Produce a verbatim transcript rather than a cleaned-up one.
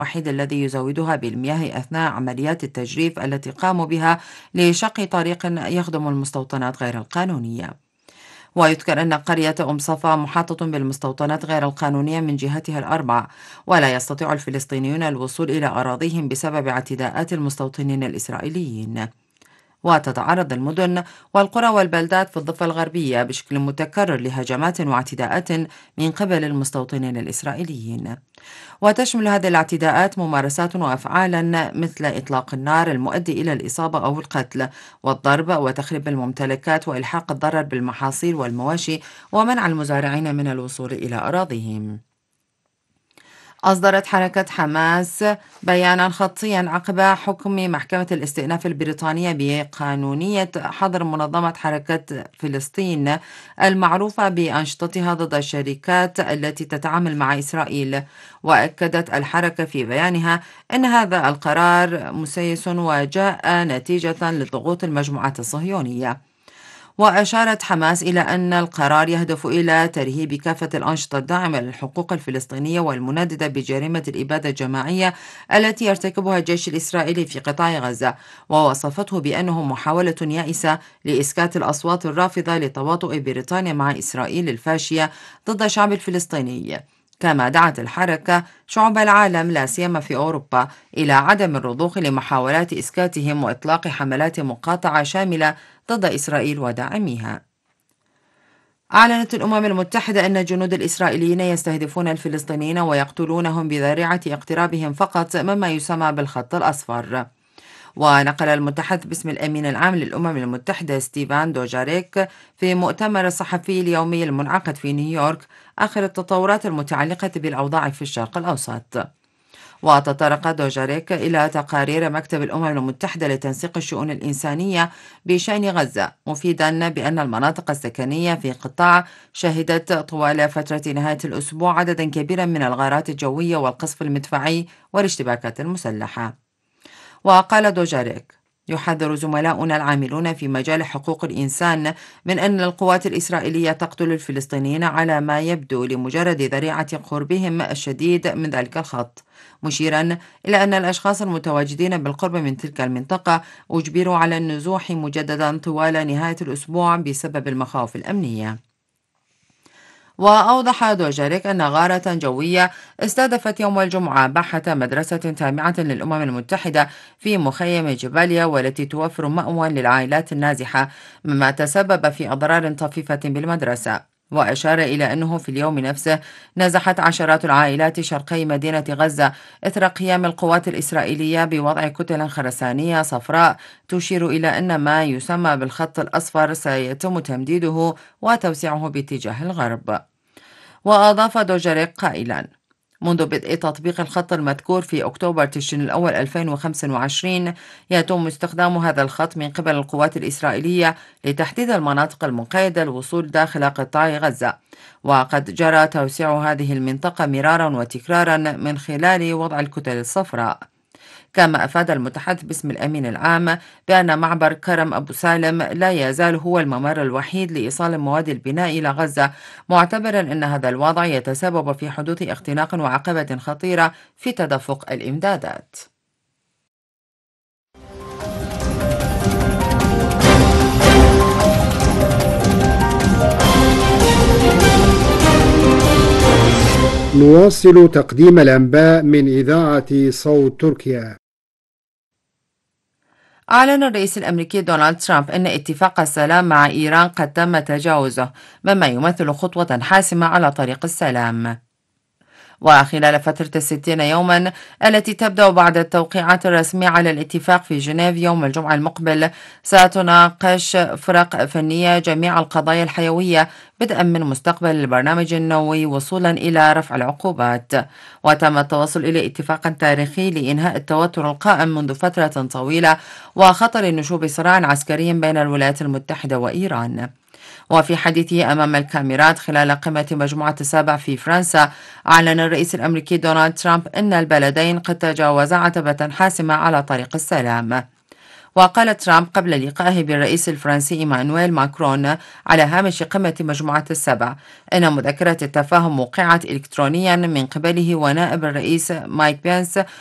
الوحيد الذي يزودها بالمياه أثناء عمليات التجريف التي قاموا بها لشق طريق يخدم المستوطنات غير القانونية. ويذكر أن قرية أم صفا محاطة بالمستوطنات غير القانونية من جهتها الأربع، ولا يستطيع الفلسطينيون الوصول إلى أراضيهم بسبب اعتداءات المستوطنين الإسرائيليين. وتتعرض المدن والقرى والبلدات في الضفة الغربية بشكل متكرر لهجمات واعتداءات من قبل المستوطنين الإسرائيليين. وتشمل هذه الاعتداءات ممارسات وأفعالا مثل إطلاق النار المؤدي إلى الإصابة أو القتل، والضرب وتخريب الممتلكات وإلحاق الضرر بالمحاصيل والمواشي، ومنع المزارعين من الوصول إلى أراضيهم. أصدرت حركة حماس بيانا خطيا عقب حكم محكمة الاستئناف البريطانية بقانونية حظر منظمة حركة فلسطين المعروفة بأنشطتها ضد الشركات التي تتعامل مع إسرائيل. وأكدت الحركة في بيانها أن هذا القرار مسيس وجاء نتيجة لضغوط المجموعات الصهيونية. وأشارت حماس إلى أن القرار يهدف إلى ترهيب كافة الأنشطة الداعمة للحقوق الفلسطينية والمنددة بجريمة الإبادة الجماعية التي يرتكبها الجيش الإسرائيلي في قطاع غزة، ووصفته بأنه محاولة يائسة لإسكات الأصوات الرافضة لتواطؤ بريطانيا مع إسرائيل الفاشية ضد الشعب الفلسطيني. كما دعت الحركة شعوب العالم لا سيما في أوروبا إلى عدم الرضوخ لمحاولات إسكاتهم وإطلاق حملات مقاطعة شاملة ضد إسرائيل وداعميها. أعلنت الأمم المتحدة أن الجنود الإسرائيليين يستهدفون الفلسطينيين ويقتلونهم بذريعة اقترابهم فقط، مما يسمى بالخط الأصفر. ونقل المتحدث باسم الأمين العام للأمم المتحدة ستيفان دوجاريك في مؤتمر الصحفي اليومي المنعقد في نيويورك آخر التطورات المتعلقة بالأوضاع في الشرق الأوسط. وتطرق دوجاريك إلى تقارير مكتب الأمم المتحدة لتنسيق الشؤون الإنسانية بشأن غزة، مفيدا بأن المناطق السكنية في قطاع شهدت طوال فترة نهاية الأسبوع عددا كبيرا من الغارات الجوية والقصف المدفعي والاشتباكات المسلحة. وقال دوجاريك: يحذر زملاؤنا العاملون في مجال حقوق الإنسان من أن القوات الإسرائيلية تقتل الفلسطينيين على ما يبدو لمجرد ذريعة قربهم الشديد من ذلك الخط، مشيرا إلى أن الأشخاص المتواجدين بالقرب من تلك المنطقة أجبروا على النزوح مجددا طوال نهاية الأسبوع بسبب المخاوف الأمنية. وأوضح دوجاريك أن غارة جوية استهدفت يوم الجمعة باحة مدرسة تابعة للأمم المتحدة في مخيم جباليا، والتي توفر مأوى للعائلات النازحة، مما تسبب في أضرار طفيفة بالمدرسة. وأشار إلى أنه في اليوم نفسه نزحت عشرات العائلات شرقي مدينة غزة إثر قيام القوات الإسرائيلية بوضع كتل خرسانية صفراء تشير إلى أن ما يسمى بالخط الأصفر سيتم تمديده وتوسيعه باتجاه الغرب. وأضاف دوجاريك قائلا: منذ بدء تطبيق الخط المذكور في أكتوبر تشرين الأول ألفين وخمسة وعشرين يتم استخدام هذا الخط من قبل القوات الإسرائيلية لتحديد المناطق المقيدة للوصول داخل قطاع غزة، وقد جرى توسيع هذه المنطقة مرارا وتكرارا من خلال وضع الكتل الصفراء. كما أفاد المتحدث باسم الأمين العام بأن معبر كرم أبو سالم لا يزال هو الممر الوحيد لإيصال مواد البناء إلى غزة، معتبرا أن هذا الوضع يتسبب في حدوث اختناق وعقبة خطيرة في تدفق الإمدادات. نواصل تقديم الأنباء من إذاعة صوت تركيا. أعلن الرئيس الأمريكي دونالد ترامب أن اتفاق السلام مع إيران قد تم تجاوزه، مما يمثل خطوة حاسمة على طريق السلام. وخلال فترة الستين يوما التي تبدأ بعد التوقيعات الرسمية على الاتفاق في جنيف يوم الجمعة المقبل، ستناقش فرق فنية جميع القضايا الحيوية، بدءا من مستقبل البرنامج النووي وصولا إلى رفع العقوبات. وتم التوصل إلى اتفاق تاريخي لإنهاء التوتر القائم منذ فترة طويلة وخطر نشوب صراع عسكري بين الولايات المتحدة وإيران. وفي حديثه أمام الكاميرات خلال قمة مجموعة السابع في فرنسا، أعلن الرئيس الأمريكي دونالد ترامب أن البلدين قد تجاوزا عتبة حاسمة على طريق السلام. وقال ترامب قبل لقائه بالرئيس الفرنسي إيمانويل ماكرون على هامش قمة مجموعة السبع إن مذكرة التفاهم وقعت إلكترونيا من قبله ونائب الرئيس مايك بينس